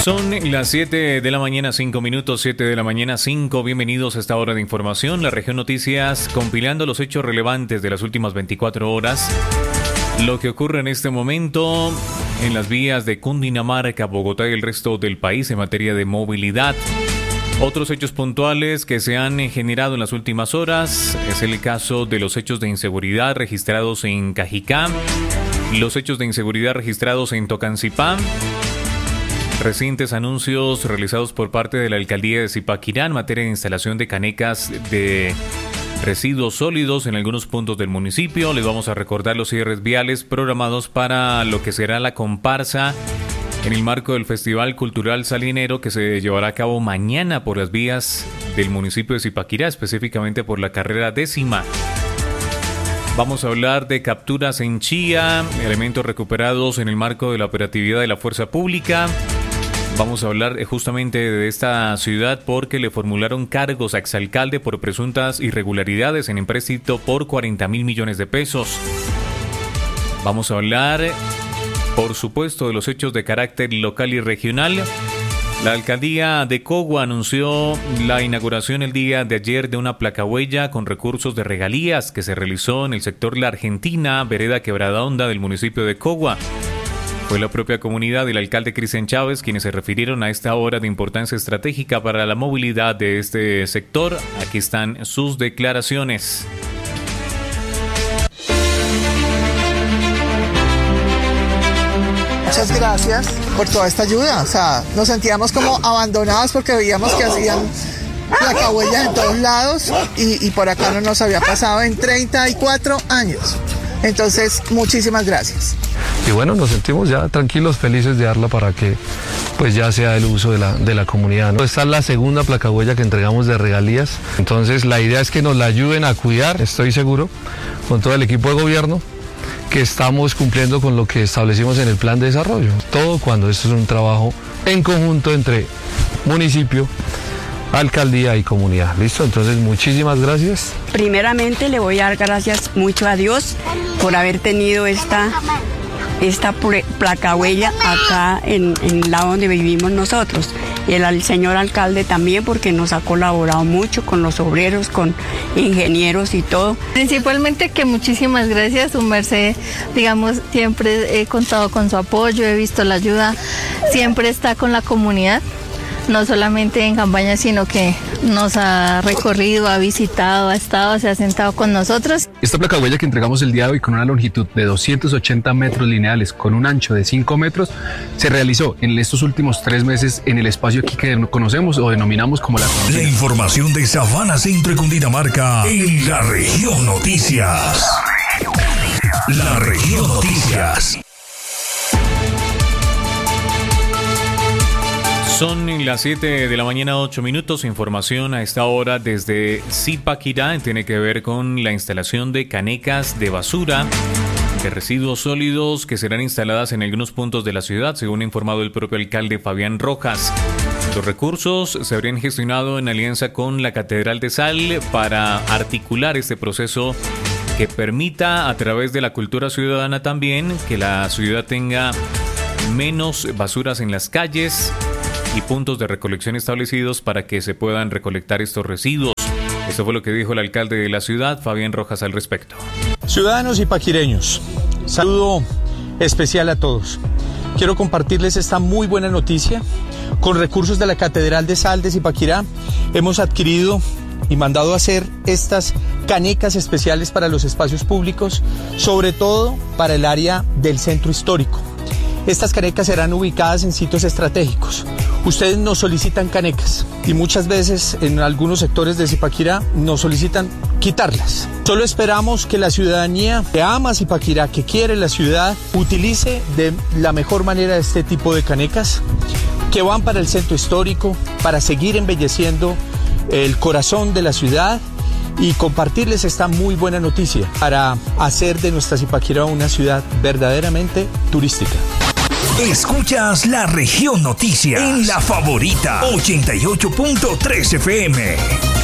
Son las 7 de la mañana, 5 minutos, 7 de la mañana, 5. Bienvenidos a esta hora de información. La Región Noticias, compilando los hechos relevantes de las últimas 24 horas. Lo que ocurre en este momento en las vías de Cundinamarca, Bogotá y el resto del país en materia de movilidad. Otros hechos puntuales que se han generado en las últimas horas es el caso de los hechos de inseguridad registrados en Cajicá, los hechos de inseguridad registrados en Tocancipá, recientes anuncios realizados por parte de la alcaldía de Zipaquirá en materia de instalación de canecas de residuos sólidos en algunos puntos del municipio. Les vamos a recordar los cierres viales programados para lo que será la comparsa en el marco del Festival Cultural Salinero que se llevará a cabo mañana por las vías del municipio de Zipaquirá, específicamente por la carrera 10ª. Vamos a hablar de capturas en Chía, elementos recuperados en el marco de la operatividad de la Fuerza Pública. Vamos a hablar justamente de esta ciudad porque le formularon cargos a exalcalde por presuntas irregularidades en empréstito por 40.000 millones de pesos. Vamos a hablar, por supuesto, de los hechos de carácter local y regional. La alcaldía de Cogua anunció la inauguración el día de ayer de una placahuella con recursos de regalías que se realizó en el sector La Argentina, vereda Quebrada Honda del municipio de Cogua. Fue la propia comunidad y el alcalde Cristian Chávez quienes se refirieron a esta hora de importancia estratégica para la movilidad de este sector. Aquí están sus declaraciones. Muchas gracias por toda esta ayuda. O sea, nos sentíamos como abandonados porque veíamos que hacían placahuellas en todos lados y por acá no nos había pasado en 34 años. Entonces, muchísimas gracias. Y bueno, nos sentimos ya tranquilos, felices de darla para que pues ya sea el uso de la comunidad, ¿no? Esta es la segunda placahuella que entregamos de regalías. Entonces, la idea es que nos la ayuden a cuidar, estoy seguro, con todo el equipo de gobierno, que estamos cumpliendo con lo que establecimos en el plan de desarrollo. Todo cuando esto es un trabajo en conjunto entre municipio, alcaldía y comunidad. ¿Listo? Entonces, muchísimas gracias. Primeramente le voy a dar gracias mucho a Dios por haber tenido esta placahuella acá en el lado donde vivimos nosotros. Y el señor alcalde también porque nos ha colaborado mucho con los obreros, con ingenieros y todo. Principalmente que muchísimas gracias, su merced, digamos, siempre he contado con su apoyo, he visto la ayuda, siempre está con la comunidad. No solamente en campaña, sino que nos ha recorrido, ha visitado, ha estado, se ha sentado con nosotros. Esta placahuella que entregamos el día de hoy con una longitud de 280 metros lineales, con un ancho de 5 metros, se realizó en estos últimos 3 meses en el espacio aquí que conocemos o denominamos como la conocida. La información de Sabana, Centro y Cundinamarca en La Región Noticias. La Región Noticias. Son las 7 de la mañana, 8 minutos. Información a esta hora desde Zipaquirá. Tiene que ver con la instalación de canecas de basura, de residuos sólidos que serán instaladas en algunos puntos de la ciudad, según ha informado el propio alcalde Fabián Rojas. Los recursos se habrían gestionado en alianza con la Catedral de Sal para articular este proceso que permita, a través de la cultura ciudadana también, que la ciudad tenga menos basuras en las calles y puntos de recolección establecidos para que se puedan recolectar estos residuos. Esto fue lo que dijo el alcalde de la ciudad, Fabián Rojas, al respecto. Ciudadanos zipaquireños, saludo especial a todos. Quiero compartirles esta muy buena noticia. Con recursos de la Catedral de Sal de Zipaquirá hemos adquirido y mandado a hacer estas canecas especiales para los espacios públicos, sobre todo para el área del centro histórico. Estas canecas serán ubicadas en sitios estratégicos. Ustedes nos solicitan canecas y muchas veces en algunos sectores de Zipaquirá nos solicitan quitarlas. Solo esperamos que la ciudadanía que ama Zipaquirá, que quiere la ciudad, utilice de la mejor manera este tipo de canecas que van para el centro histórico, para seguir embelleciendo el corazón de la ciudad y compartirles esta muy buena noticia para hacer de nuestra Zipaquirá una ciudad verdaderamente turística. Escuchas La Región Noticias en La Favorita 88.3 FM.